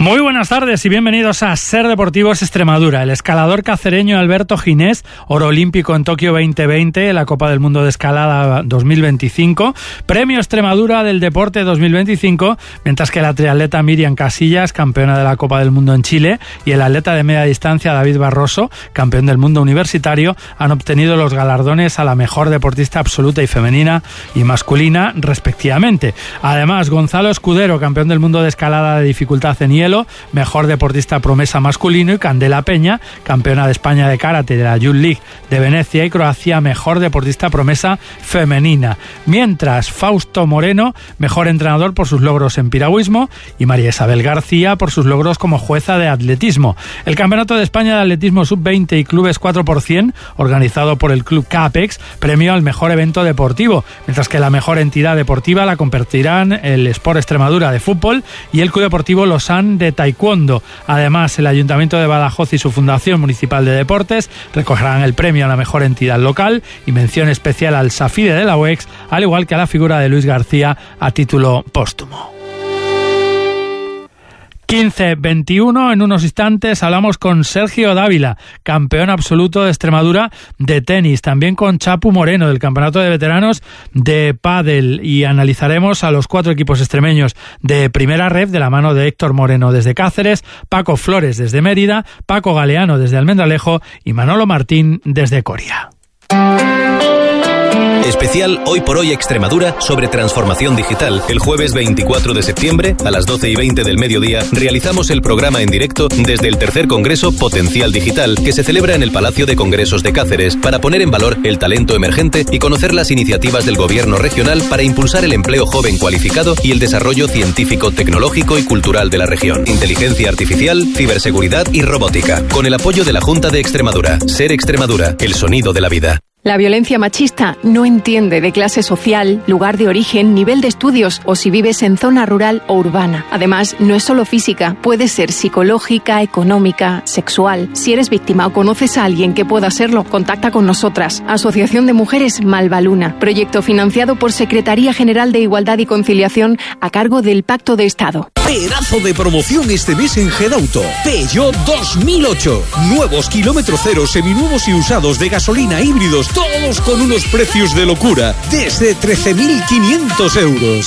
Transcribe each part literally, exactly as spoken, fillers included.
Muy buenas tardes y bienvenidos a Ser Deportivos Extremadura. El escalador cacereño Alberto Ginés, oro olímpico en Tokio veinte veinte, la Copa del Mundo de Escalada dos mil veinticinco, Premio Extremadura del Deporte dos mil veinticinco, mientras que la triatleta Miriam Casillas, campeona de la Copa del Mundo en Chile, y el atleta de media distancia David Barroso, campeón del mundo universitario, han obtenido los galardones a la mejor deportista absoluta y femenina y masculina, respectivamente. Además, Gonzalo Escudero, campeón del mundo de escalada de dificultad en hielo, mejor deportista promesa masculino, y Candela Peña, campeona de España de karate de la Youth League de Venecia y Croacia, mejor deportista promesa femenina. Mientras, Fausto Moreno, mejor entrenador por sus logros en piragüismo, y María Isabel García por sus logros como jueza de atletismo. El Campeonato de España de Atletismo sub veinte y Clubes cuatro por cien, organizado por el Club CAPEX, premió al mejor evento deportivo, mientras que la mejor entidad deportiva la compartirán el Sport Extremadura de fútbol y el Club Deportivo Losán de taekwondo. Además, el Ayuntamiento de Badajoz y su Fundación Municipal de Deportes recogerán el premio a la mejor entidad local y mención especial al Safide de la U E X, al igual que a la figura de Luis García a título póstumo. quince veintiuno, en unos instantes hablamos con Sergio Dávila, campeón absoluto de Extremadura de tenis, también con Chapu Moreno del Campeonato de Veteranos de Pádel, y analizaremos a los cuatro equipos extremeños de Primera Ref de la mano de Héctor Moreno desde Cáceres, Paco Flores desde Mérida, Paco Galeano desde Almendralejo y Manolo Martín desde Coria. Especial Hoy por Hoy Extremadura sobre transformación digital. El jueves veinticuatro de septiembre, a las doce y veinte del mediodía, realizamos el programa en directo desde el tercer Congreso Potencial Digital, que se celebra en el Palacio de Congresos de Cáceres, para poner en valor el talento emergente y conocer las iniciativas del gobierno regional para impulsar el empleo joven cualificado y el desarrollo científico, tecnológico y cultural de la región. Inteligencia artificial, ciberseguridad y robótica. Con el apoyo de la Junta de Extremadura. Ser Extremadura, el sonido de la vida. La violencia machista no entiende de clase social, lugar de origen, nivel de estudios o si vives en zona rural o urbana. Además, no es solo física, puede ser psicológica, económica, sexual. Si eres víctima o conoces a alguien que pueda serlo, contacta con nosotras. Asociación de Mujeres Malvaluna, proyecto financiado por Secretaría General de Igualdad y Conciliación a cargo del Pacto de Estado. Pedazo de promoción este mes en Gedauto. Peugeot dos mil ocho. Nuevos kilómetro cero, seminuevos y usados de gasolina, híbridos, todos con unos precios de locura, desde trece mil quinientos euros.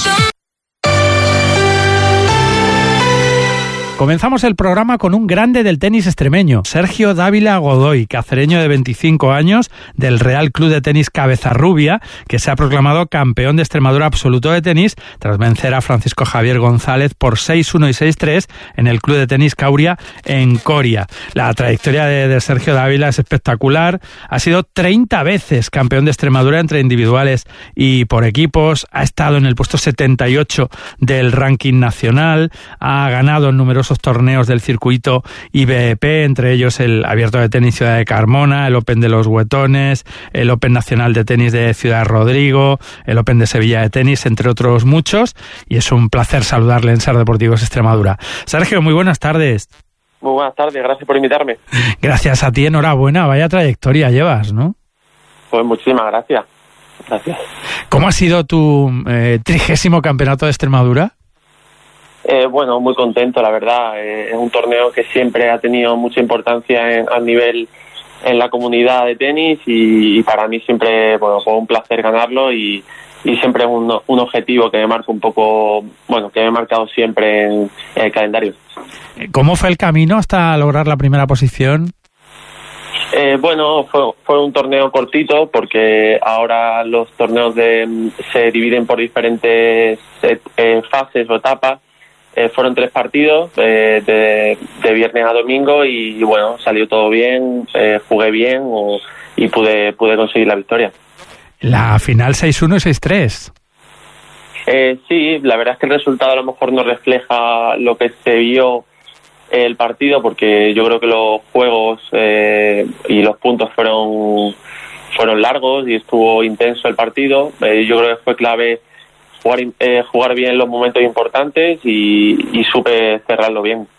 Comenzamos el programa con un grande del tenis extremeño, Sergio Dávila Godoy, cacereño de veinticinco años del Real Club de Tenis Cabezarrubia, que se ha proclamado campeón de Extremadura absoluto de tenis tras vencer a Francisco Javier González por seis uno y seis tres en el Club de Tenis Cauria en Coria. La trayectoria de, de Sergio Dávila es espectacular. Ha sido treinta veces campeón de Extremadura entre individuales y por equipos. Ha estado en el puesto setenta y ocho del ranking nacional. Ha ganado en numerosos torneos del circuito I B P, entre ellos el Abierto de Tenis Ciudad de Carmona, el Open de los Huetones, el Open Nacional de Tenis de Ciudad Rodrigo, el Open de Sevilla de Tenis, entre otros muchos, y es un placer saludarle en Ser Deportivos Extremadura. Sergio, muy buenas tardes. Muy buenas tardes, gracias por invitarme. Gracias a ti, enhorabuena, vaya trayectoria llevas, ¿no? Pues muchísimas gracias. Gracias. ¿Cómo ha sido tu eh, trigésimo campeonato de Extremadura? Eh, bueno, muy contento, la verdad. Eh, es un torneo que siempre ha tenido mucha importancia en, a nivel en la comunidad de tenis y, y para mí siempre, bueno, fue un placer ganarlo y, y siempre es un, un objetivo que me marca un poco, bueno, que me he marcado siempre en, en el calendario. ¿Cómo fue el camino hasta lograr la primera posición? Eh, bueno, fue, fue un torneo cortito porque ahora los torneos de, se dividen por diferentes eh, fases o etapas. Eh, fueron tres partidos eh, de, de viernes a domingo y, y bueno, salió todo bien, eh, jugué bien o, y pude pude conseguir la victoria. La final seis uno y seis tres. Eh, sí, la verdad es que el resultado a lo mejor no refleja lo que se vio el partido porque yo creo que los juegos eh, y los puntos fueron fueron largos y estuvo intenso el partido. Eh, yo creo que fue clave Jugar, eh, jugar bien los momentos importantes y, y supe cerrarlo bien.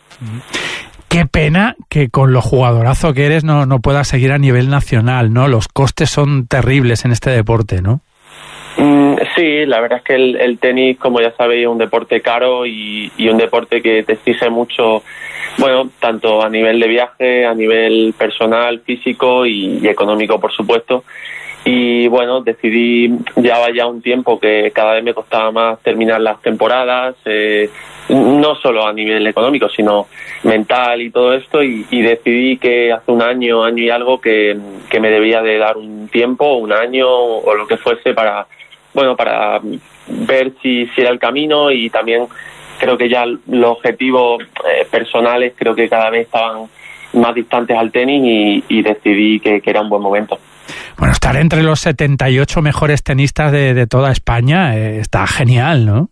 Qué pena que con lo jugadorazo que eres no, no puedas seguir a nivel nacional, ¿no? Los costes son terribles en este deporte, ¿no? Mm, Sí, la verdad es que el, el tenis, como ya sabéis, es un deporte caro y, y un deporte que te exige mucho, bueno, tanto a nivel de viaje, a nivel personal, físico y, y económico, por supuesto. Y bueno, decidí, llevaba ya un tiempo que cada vez me costaba más terminar las temporadas, eh, no solo a nivel económico, sino mental y todo esto, y, y decidí que hace un año, año y algo, que, que me debía de dar un tiempo, un año o lo que fuese para, bueno, para ver si, si era el camino. Y también creo que ya los objetivos eh, personales creo que cada vez estaban más distantes al tenis y, y decidí que, que era un buen momento. Bueno, estar entre los setenta y ocho mejores tenistas de, de toda España eh, está genial, ¿no?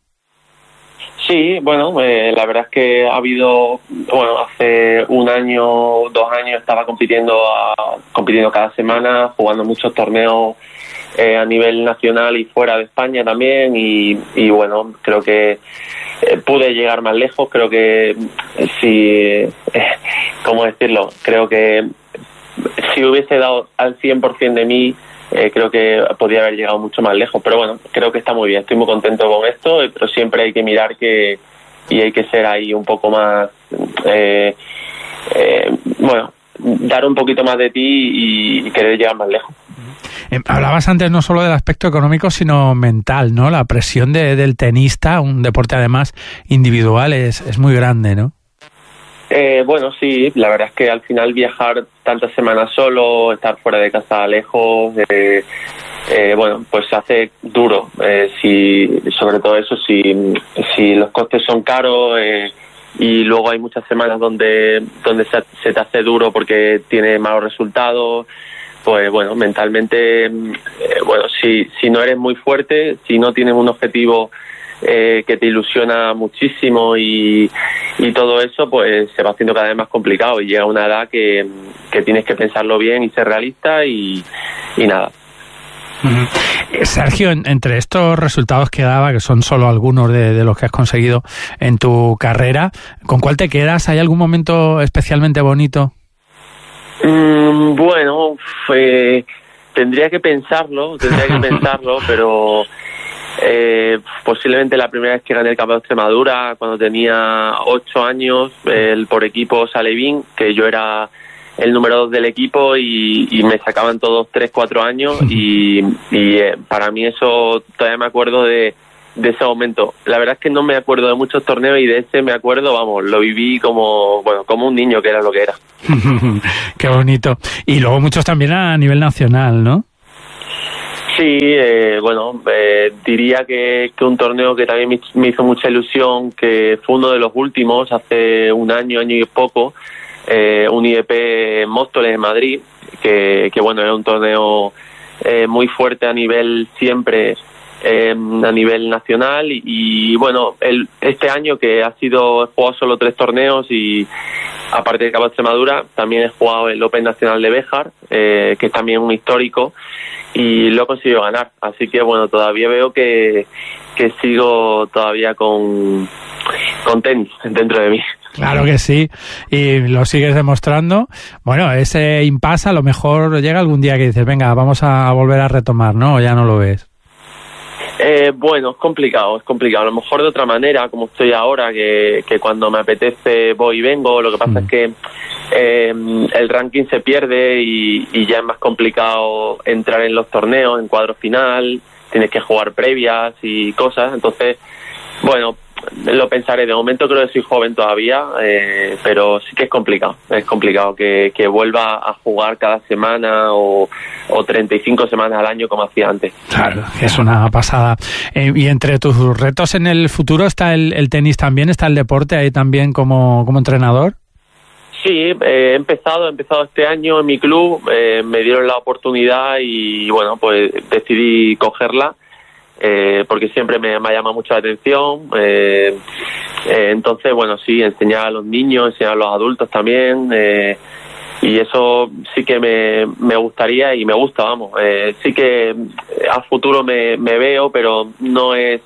Sí, bueno, eh, la verdad es que ha habido, bueno, hace un año, dos años estaba compitiendo a, compitiendo cada semana, jugando muchos torneos eh, a nivel nacional y fuera de España también, y, y bueno, creo que eh, pude llegar más lejos. Creo que eh, si, eh, ¿cómo decirlo? Creo que si hubiese dado al cien por ciento de mí, eh, creo que podría haber llegado mucho más lejos. Pero bueno, creo que está muy bien, estoy muy contento con esto, pero siempre hay que mirar que y hay que ser ahí un poco más, eh, eh, bueno, dar un poquito más de ti y, y querer llegar más lejos. Eh, hablabas antes no solo del aspecto económico, sino mental, ¿no? La presión de, del tenista, un deporte además individual, es, es muy grande, ¿no? Eh, bueno, sí, la verdad es que al final viajar tantas semanas solo, estar fuera de casa lejos, eh, eh, bueno, pues se hace duro. Eh, si, sobre todo eso, si, si los costes son caros eh, y luego hay muchas semanas donde, donde se, se te hace duro porque tiene malos resultados, pues bueno, mentalmente, eh, bueno, si, si no eres muy fuerte, si no tienes un objetivo Eh, que te ilusiona muchísimo y, y todo eso, pues se va haciendo cada vez más complicado y llega una edad que, que tienes que pensarlo bien y ser realista y, y nada. Uh-huh. Sergio, en, entre estos resultados que daba, que son solo algunos de, de los que has conseguido en tu carrera, ¿con cuál te quedas? ¿Hay algún momento especialmente bonito? Mm, bueno, fue, tendría que pensarlo, tendría que pensarlo, pero Eh, posiblemente la primera vez que gané el Campeonato de Extremadura, cuando tenía ocho años, el por equipo Salevín, que yo era el número dos del equipo y, y me sacaban todos tres, cuatro años y, y eh, para mí eso, todavía me acuerdo de, de ese momento. La verdad es que no me acuerdo de muchos torneos y de ese me acuerdo, vamos, lo viví como, bueno, como un niño, que era lo que era. Qué bonito. Y luego muchos también a nivel nacional, ¿no? Sí, eh, bueno, eh, diría que, que un torneo que también me, me hizo mucha ilusión, que fue uno de los últimos, hace un año, año y poco, eh, un I D P Móstoles en Madrid, que, que bueno, era un torneo eh, muy fuerte a nivel siempre, eh, a nivel nacional y, y bueno, el, este año que ha sido, he jugado solo tres torneos y aparte de Campeonato de Extremadura, también he jugado el Open Nacional de Béjar, eh, que es también un histórico, y lo he conseguido ganar. Así que bueno, todavía veo que, que sigo todavía con, con tenis dentro de mí. Claro que sí, y lo sigues demostrando. Bueno, ese impasse a lo mejor llega algún día que dices, venga, vamos a volver a retomar, ¿no? ¿O ya no lo ves? Eh, bueno, es complicado, es complicado. A lo mejor de otra manera, como estoy ahora, que, que cuando me apetece voy y vengo. Lo que pasa mm. es que eh, el ranking se pierde y, y ya es más complicado entrar en los torneos, en cuadro final, tienes que jugar previas y cosas. Entonces, bueno, lo pensaré. De momento creo que soy joven todavía, eh, pero sí que es complicado. Es complicado que, que vuelva a jugar cada semana o, o treinta y cinco semanas al año como hacía antes. Claro, es una pasada. Eh, y entre tus retos en el futuro está el, el tenis también, está el deporte ahí también como, como entrenador. Sí, eh, he empezado, he empezado este año en mi club, eh, me dieron la oportunidad y bueno, pues decidí cogerla. Eh, porque siempre me, me llama mucho la atención, eh, eh, entonces bueno, sí, enseñar a los niños, enseñar a los adultos también, eh, y eso sí que me, me gustaría y me gusta, vamos, eh, sí que a futuro me, me veo, pero no es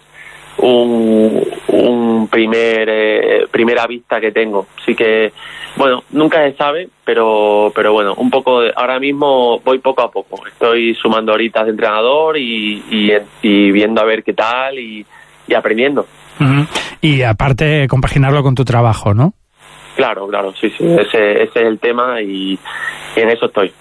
un, un primer eh, primera vista que tengo. Así que, bueno, nunca se sabe, pero pero bueno, un poco de, ahora mismo voy poco a poco. Estoy sumando horitas de entrenador y, y, y viendo a ver qué tal y, y aprendiendo. Uh-huh. Y aparte, compaginarlo con tu trabajo, ¿no? Claro, claro, sí, sí, ese, ese es el tema y, y en eso estoy.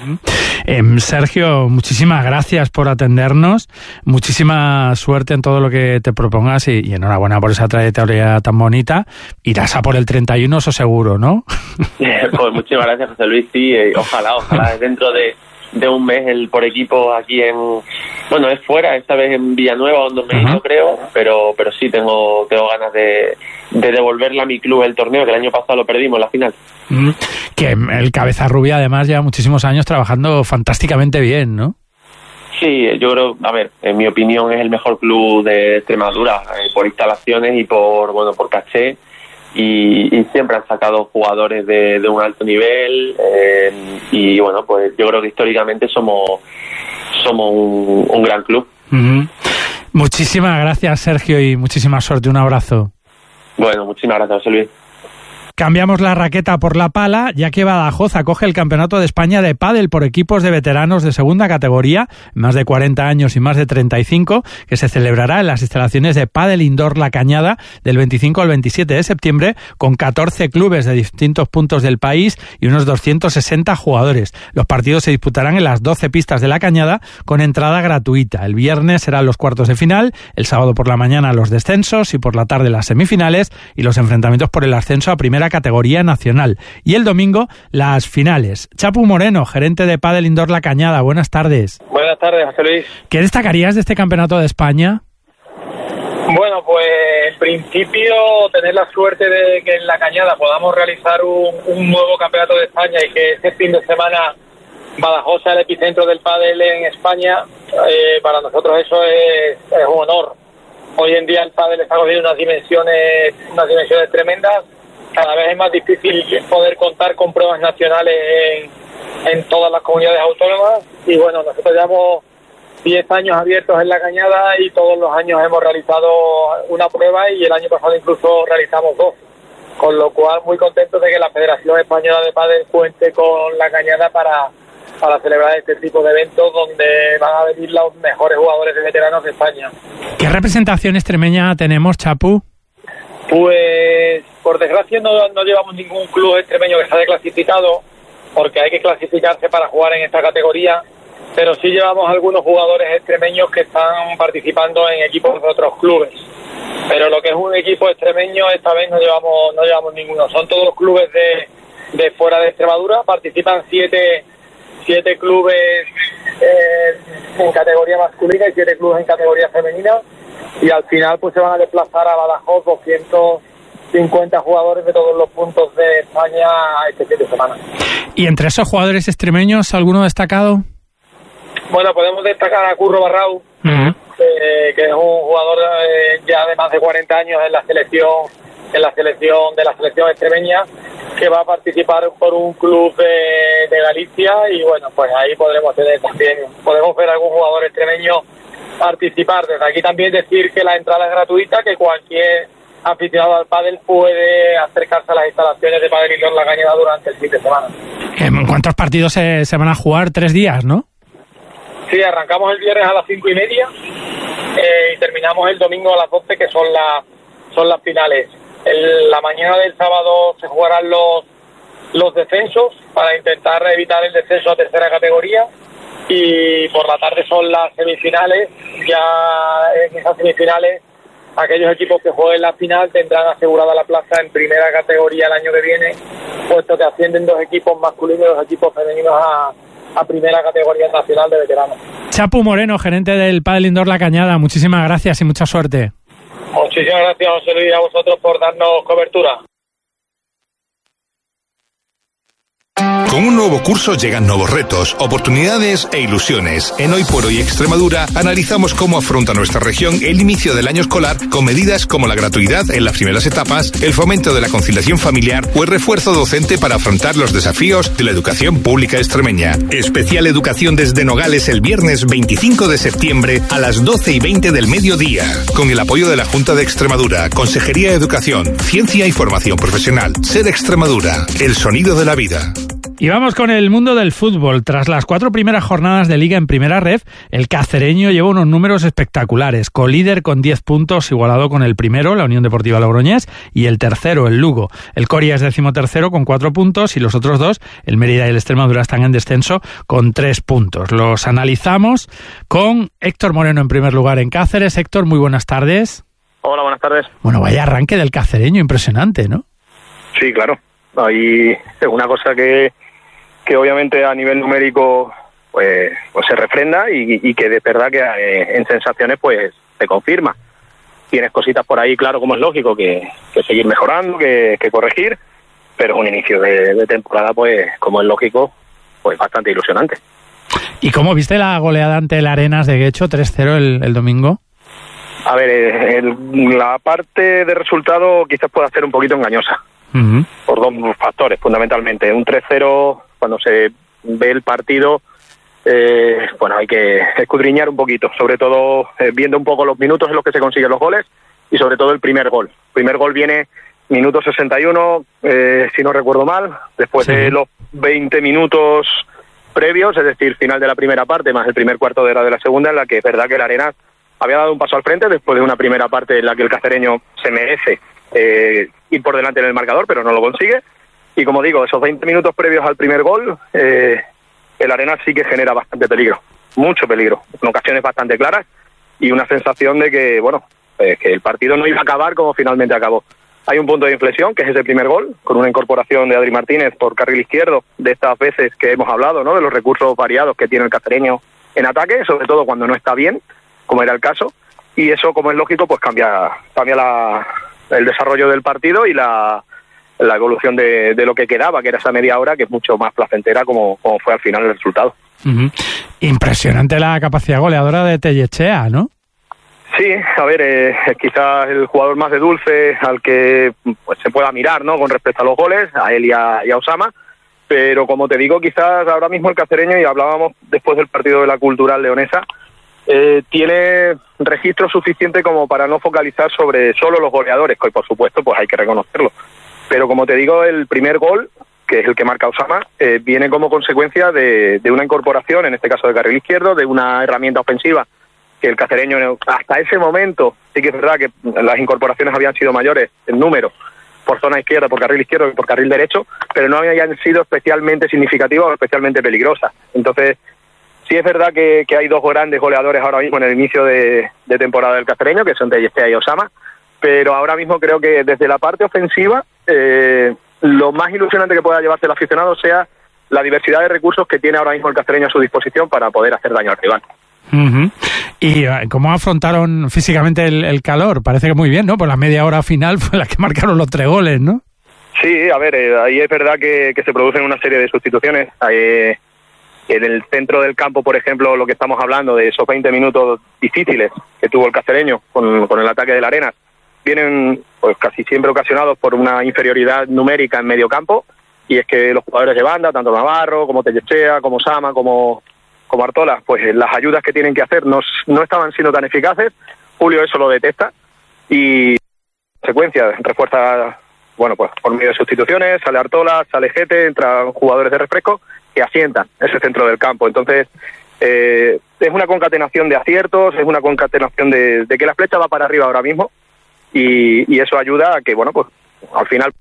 Eh, Sergio, muchísimas gracias por atendernos, muchísima suerte en todo lo que te propongas y, y enhorabuena por esa trayectoria tan bonita. Irás a por el treinta y uno, eso seguro, ¿no? Pues muchísimas gracias, José Luis, sí, eh, ojalá, ojalá dentro de, de un mes el por equipo aquí en, bueno, es fuera, esta vez en Villanueva, donde me hizo, creo, pero pero sí tengo tengo ganas de, de devolverle a mi club el torneo, que el año pasado lo perdimos en la final. Mm, que el Cabeza Rubia además lleva muchísimos años trabajando fantásticamente bien, ¿no? Sí, yo creo, a ver, en mi opinión es el mejor club de Extremadura, eh, por instalaciones y por, bueno, por caché, y, y siempre han sacado jugadores de, de un alto nivel, eh, y bueno, pues yo creo que históricamente somos somos un, un gran club. Uh-huh. Muchísimas gracias, Sergio, y muchísima suerte. Un abrazo. Bueno, muchísimas gracias, José Luis. Cambiamos la raqueta por la pala, ya que Badajoz acoge el Campeonato de España de pádel por equipos de veteranos de segunda categoría, más de cuarenta años y más de treinta y cinco, que se celebrará en las instalaciones de Pádel Indoor La Cañada del veinticinco al veintisiete de septiembre, con catorce clubes de distintos puntos del país y unos doscientos sesenta jugadores. Los partidos se disputarán en las doce pistas de La Cañada con entrada gratuita. El viernes serán los cuartos de final, el sábado por la mañana los descensos y por la tarde las semifinales y los enfrentamientos por el ascenso a primera categoría nacional. Y el domingo, las finales. Chapu Moreno, gerente de Pádel Indoor La Cañada. Buenas tardes. Buenas tardes, José Luis. ¿Qué destacarías de este campeonato de España? Bueno, pues en principio tener la suerte de que en La Cañada podamos realizar un, un nuevo campeonato de España y que este fin de semana Badajoz sea el epicentro del pádel en España, eh, para nosotros eso es, es un honor. Hoy en día el pádel está cogiendo unas dimensiones, unas dimensiones tremendas. Cada vez es más difícil poder contar con pruebas nacionales en, en todas las comunidades autónomas y bueno, nosotros llevamos diez años abiertos en La Cañada y todos los años hemos realizado una prueba y el año pasado incluso realizamos dos, con lo cual muy contentos de que la Federación Española de Pádel cuente con La Cañada para, para celebrar este tipo de eventos donde van a venir los mejores jugadores de veteranos de España. ¿Qué representación extremeña tenemos, Chapu? Pues por desgracia no, no llevamos ningún club extremeño que se haya clasificado, porque hay que clasificarse para jugar en esta categoría, pero sí llevamos algunos jugadores extremeños que están participando en equipos de otros clubes. Pero lo que es un equipo extremeño esta vez no llevamos no llevamos ninguno. Son todos clubes de, de fuera de Extremadura. Participan siete siete clubes eh, en categoría masculina y siete clubes en categoría femenina. Y al final pues se van a desplazar a Badajoz doscientos cincuenta jugadores de todos los puntos de España este fin de semana. ¿Y entre esos jugadores extremeños alguno destacado? Bueno, podemos destacar a Curro Barrau, uh-huh. eh, que es un jugador eh, ya de más de cuarenta años en la selección en la selección de la selección extremeña, que va a participar por un club de, de Galicia y bueno, pues ahí podremos tener también, podemos ver algún jugador extremeño participar. Desde aquí también decir que la entrada es gratuita, que cualquier aficionado al pádel puede acercarse a las instalaciones de Pádel Indoor La Cañada durante el fin de semana. ¿En cuántos partidos se, se van a jugar? Tres días, ¿no? Sí, arrancamos el viernes a las cinco y media eh, y terminamos el domingo a las doce, que son, la, son las finales. El, la mañana del sábado se jugarán los, los descensos para intentar evitar el descenso a tercera categoría y por la tarde son las semifinales. Ya en esas semifinales aquellos equipos que jueguen la final tendrán asegurada la plaza en primera categoría el año que viene, puesto que ascienden dos equipos masculinos y dos equipos femeninos a, a primera categoría nacional de veteranos. Chapu Moreno, gerente del Pádel Indoor La Cañada, muchísimas gracias y mucha suerte. Muchísimas gracias, José Luis, a vosotros por darnos cobertura. Con un nuevo curso llegan nuevos retos, oportunidades e ilusiones. En Hoy por Hoy Extremadura analizamos cómo afronta nuestra región el inicio del año escolar con medidas como la gratuidad en las primeras etapas, el fomento de la conciliación familiar o el refuerzo docente para afrontar los desafíos de la educación pública extremeña. Especial Educación desde Nogales el viernes veinticinco de septiembre a las doce y veinte del mediodía. Con el apoyo de la Junta de Extremadura, Consejería de Educación, Ciencia y Formación Profesional. Ser Extremadura, el sonido de la vida. Y vamos con el mundo del fútbol. Tras las cuatro primeras jornadas de Liga en Primera Ref, el cacereño lleva unos números espectaculares. Colíder con diez puntos, igualado con el primero, la Unión Deportiva Logroñés, y el tercero, el Lugo. El Coria es decimotercero con cuatro puntos y los otros dos, el Mérida y el Extremadura, están en descenso con tres puntos. Los analizamos con Héctor Moreno en primer lugar en Cáceres. Héctor, muy buenas tardes. Hola, buenas tardes. Bueno, vaya arranque del cacereño, impresionante, ¿no? Sí, claro. Ahí es una cosa que... que obviamente a nivel numérico pues, pues se refrenda y, y que de verdad que eh, en sensaciones pues se confirma. Tienes cositas por ahí, claro, como es lógico, que, que seguir mejorando, que, que corregir, pero un inicio de, de temporada, pues como es lógico, pues bastante ilusionante. ¿Y cómo viste la goleada ante el Arenas de Guecho, tres cero el, el domingo? A ver, eh, el, la parte de resultado quizás pueda ser un poquito engañosa, uh-huh. por dos factores, fundamentalmente. Un tres cero... cuando se ve el partido, eh, bueno, hay que escudriñar un poquito, sobre todo eh, viendo un poco los minutos en los que se consiguen los goles y sobre todo el primer gol. El primer gol viene minuto sesenta y uno, eh, si no recuerdo mal, después sí. de los veinte minutos previos, es decir, final de la primera parte, más el primer cuarto de hora de la segunda, en la que es verdad que el Arenas había dado un paso al frente después de una primera parte en la que el cacereño se merece eh, ir por delante en el marcador, pero no lo consigue. Y como digo, esos veinte minutos previos al primer gol, eh, el Arenas sí que genera bastante peligro, mucho peligro, en ocasiones bastante claras, y una sensación de que, bueno, eh, que el partido no iba a acabar como finalmente acabó. Hay un punto de inflexión, que es ese primer gol, con una incorporación de Adri Martínez por carril izquierdo, de estas veces que hemos hablado, ¿no?, de los recursos variados que tiene el cacereño en ataque, sobre todo cuando no está bien, como era el caso, y eso, como es lógico, pues cambia, cambia la, el desarrollo del partido y la... la evolución de, de lo que quedaba, que era esa media hora, que es mucho más placentera como, como fue al final el resultado. Uh-huh. Impresionante la capacidad goleadora de Tellechea, ¿no? Sí, a ver, eh, quizás el jugador más de dulce al que pues, se pueda mirar, ¿no?, con respecto a los goles, a él y a, y a Osama, pero como te digo, quizás ahora mismo el cacereño, y hablábamos después del partido de la Cultural Leonesa, eh, tiene registro suficiente como para no focalizar sobre solo los goleadores, que por supuesto pues hay que reconocerlo. Pero como te digo, el primer gol, que es el que marca Osama, eh, viene como consecuencia de, de una incorporación, en este caso de carril izquierdo, de una herramienta ofensiva que el cacereño, hasta ese momento, sí que es verdad que las incorporaciones habían sido mayores en número, por zona izquierda, por carril izquierdo y por carril derecho, pero no habían sido especialmente significativas o especialmente peligrosas. Entonces, sí es verdad que, que hay dos grandes goleadores ahora mismo en el inicio de, de temporada del cacereño, que son Tellechea y Osama, pero ahora mismo creo que desde la parte ofensiva eh, lo más ilusionante que pueda llevarse el aficionado sea la diversidad de recursos que tiene ahora mismo el cacereño a su disposición para poder hacer daño al rival. Uh-huh. ¿Y cómo afrontaron físicamente el, el calor? Parece que muy bien, ¿no? Pues la media hora final fue la que marcaron los tres goles, ¿no? Sí, a ver, eh, ahí es verdad que, que se producen una serie de sustituciones. Eh, en el centro del campo, por ejemplo, lo que estamos hablando de esos veinte minutos difíciles que tuvo el cacereño con, con el ataque del Arenas, vienen pues casi siempre ocasionados por una inferioridad numérica en medio campo, y es que los jugadores de banda, tanto Navarro como Tellechea, como Sama, como, como Artola, pues las ayudas que tienen que hacer no, no estaban siendo tan eficaces. Julio eso lo detecta y en secuencia refuerza, bueno, pues por medio de sustituciones, sale Artola, sale Gete, entran jugadores de refresco que asientan ese centro del campo. Entonces eh, es una concatenación de aciertos, es una concatenación de, de que la flecha va para arriba ahora mismo. Y, y eso ayuda a que, bueno, pues al final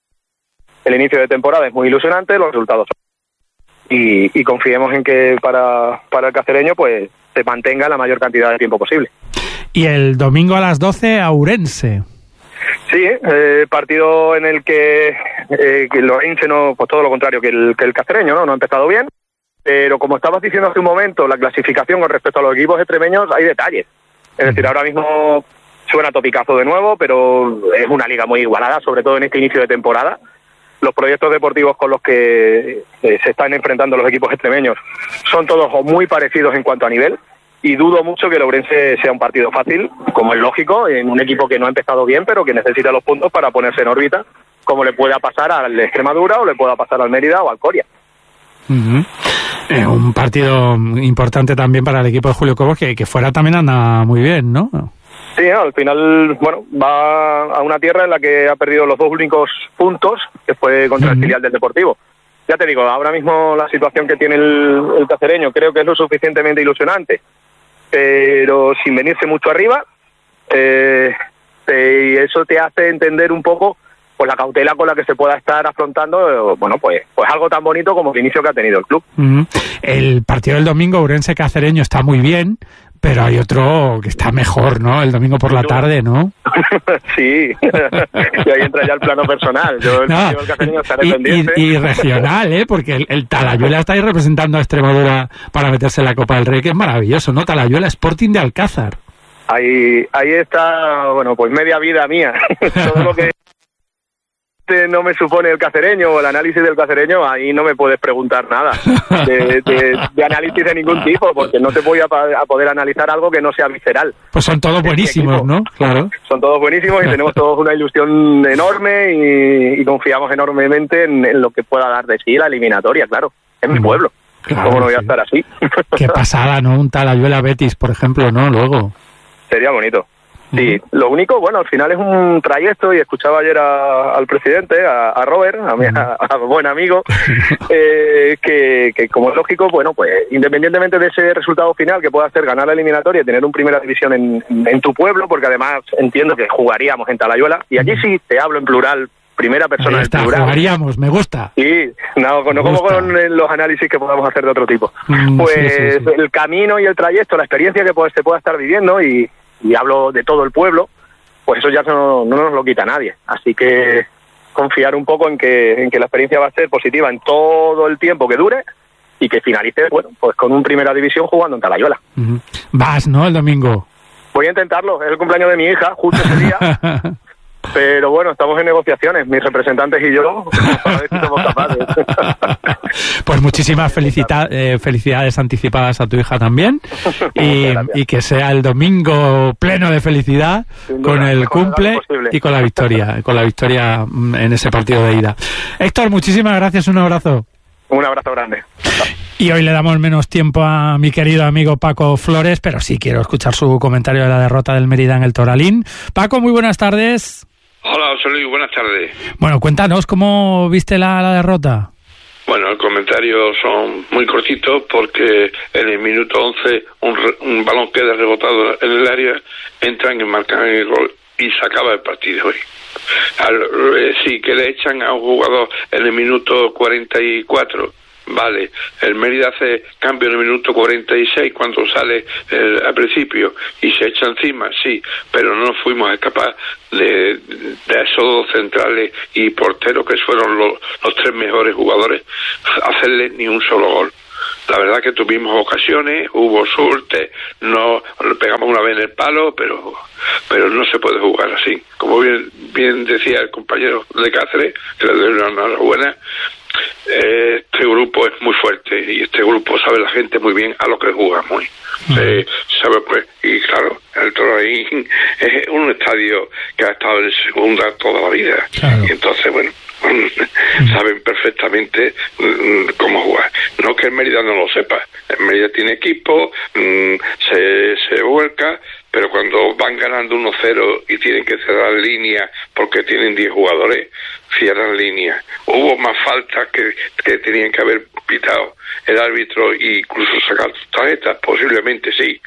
el inicio de temporada es muy ilusionante, los resultados son... Y, y confiemos en que para, para el cacereño pues se mantenga la mayor cantidad de tiempo posible. Y el domingo a las doce, Ourense. Sí, eh, partido en el que, eh, que el Ourense no, pues todo lo contrario que el, que el cacereño, ¿no? No ha empezado bien, pero como estabas diciendo hace un momento, la clasificación con respecto a los equipos extremeños hay detalles. Es decir, ahora mismo suena topicazo de nuevo, pero es una liga muy igualada, sobre todo en este inicio de temporada. los proyectos deportivos con los que eh, se están enfrentando los equipos extremeños son todos muy parecidos en cuanto a nivel, y dudo mucho que el Ourense sea un partido fácil, como es lógico, en un equipo que no ha empezado bien, pero que necesita los puntos para ponerse en órbita, como le pueda pasar al Extremadura o le pueda pasar al Mérida o al Coria. Uh-huh. Eh, un partido importante también para el equipo de Julio Cobos, que, que fuera también anda muy bien, ¿no? Sí, al final, bueno, va a una tierra en la que ha perdido los dos únicos puntos, que fue contra uh-huh. el filial del Deportivo. Ya te digo, ahora mismo la situación que tiene el, el cacereño creo que es lo suficientemente ilusionante, pero sin venirse mucho arriba, eh, eh, y eso te hace entender un poco pues la cautela con la que se pueda estar afrontando, bueno, pues pues algo tan bonito como el inicio que ha tenido el club. Uh-huh. El partido del domingo, Ourense Cacereño, está muy bien, pero hay otro que está mejor, ¿no? El domingo por la tarde, ¿no? Sí, y ahí entra ya el plano personal. Yo el no, partido del Cacereño estaré y, pendiente. Y, y regional, ¿eh? Porque el, el Talayuela está ahí representando a Extremadura para meterse en la Copa del Rey, que es maravilloso, ¿no? Talayuela Sporting de Alcázar. Ahí, ahí está, bueno, pues media vida mía. Todo lo que no me supone el cacereño o el análisis del cacereño, ahí no me puedes preguntar nada de, de, de análisis de ningún tipo, porque no te voy a, a poder analizar algo que no sea visceral. Pues son todos buenísimos, ¿no? Claro. Son todos buenísimos y tenemos todos una ilusión enorme y, y confiamos enormemente en, en lo que pueda dar de sí la eliminatoria, claro. Es mi pueblo. Claro, ¿cómo no voy a estar así? Qué pasada, ¿no? Un Talayuela Betis, por ejemplo, ¿no? Luego. Sería bonito. Sí, lo único, bueno, al final es un trayecto, y escuchaba ayer a, al presidente, a, a Robert, a mi a, a buen amigo, eh, que, que como es lógico, bueno, pues independientemente de ese resultado final que pueda ser ganar la eliminatoria y tener un primera división en, en tu pueblo, porque además entiendo que jugaríamos en Talayuela, y aquí sí te hablo en plural, primera persona está, del plural. Jugaríamos, me gusta. Sí, no, no como con los análisis que podamos hacer de otro tipo. Mm, pues sí, sí, sí. El camino y el trayecto, la experiencia que pues, se pueda estar viviendo, y y hablo de todo el pueblo, pues eso ya no, no nos lo quita nadie. Así que confiar un poco en que, en que la experiencia va a ser positiva en todo el tiempo que dure y que finalice, bueno, pues con un primera división jugando en Talayuela. Uh-huh. Vas, ¿no?, el domingo. Voy a intentarlo, es el cumpleaños de mi hija, justo ese día. Pero bueno, estamos en negociaciones, mis representantes y yo, para ver si somos capaces. Pues muchísimas felicita- eh, felicidades anticipadas a tu hija también, y, y que sea el domingo pleno de felicidad, con el cumple y con la victoria, con la victoria en ese partido de ida. Héctor, muchísimas gracias, un abrazo. Un abrazo grande. Y hoy le damos menos tiempo a mi querido amigo Paco Flores, pero sí quiero escuchar su comentario de la derrota del Mérida en el Toralín. Paco, muy buenas tardes. Hola, José Luis, buenas tardes. Bueno, cuéntanos, ¿cómo viste la, la derrota? Bueno, el comentario son muy cortitos porque en el minuto once un, re, un balón queda rebotado en el área, entran y marcan el gol y se acaba el partido hoy. Al, eh, sí, que le echan a un jugador en el minuto cuarenta y cuatro. Vale, el Mérida hace cambio en el minuto cuarenta y seis cuando sale eh, al principio y se echa encima, sí, pero no fuimos capaces de, de esos dos centrales y porteros que fueron los, los tres mejores jugadores, hacerle ni un solo gol. La verdad que tuvimos ocasiones, hubo suerte, no le pegamos una vez en el palo, pero pero no se puede jugar así. Como bien bien decía el compañero de Cáceres, que le doy una enhorabuena, este grupo es muy fuerte y este grupo sabe la gente muy bien a lo que jugamos. Eh, sabe pues, y claro, el Toralín es un estadio que ha estado en segunda toda la vida, claro. Y entonces bueno, saben perfectamente mm, cómo jugar. No que el Mérida no lo sepa, el Mérida tiene equipo, mm, se, se vuelca, pero cuando van ganando uno cero y tienen que cerrar línea porque tienen diez jugadores, cierran línea. Hubo más faltas que, que tenían que haber pitado el árbitro e incluso sacar tarjetas, posiblemente sí,